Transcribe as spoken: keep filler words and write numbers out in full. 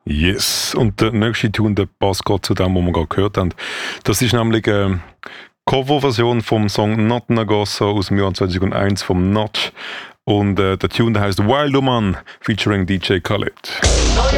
Yes, und der nächste Tune, der passt gerade zu dem, was wir gerade gehört haben. Das ist nämlich eine Coverversion vom Song Not Nagosa aus dem Jahr zweitausendeins vom Notch. Und äh, der Tune der heißt Wild Woman featuring D J Khaled.